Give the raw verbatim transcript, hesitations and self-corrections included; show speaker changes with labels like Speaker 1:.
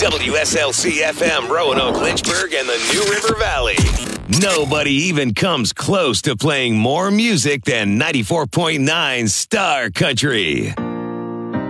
Speaker 1: W S L C F M, Roanoke, Lynchburg, and the New River Valley. Nobody even comes close to playing more music than ninety-four point nine Star Country.